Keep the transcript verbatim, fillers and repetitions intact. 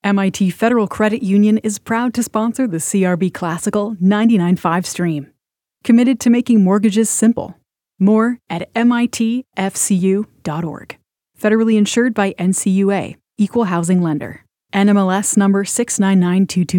M I T Federal Credit Union is proud to sponsor the C R B Classical ninety-nine point five stream. Committed to making mortgages simple. More at M I T F C U dot org. Federally insured by N C U A, Equal Housing Lender. N M L S number six nine nine two two.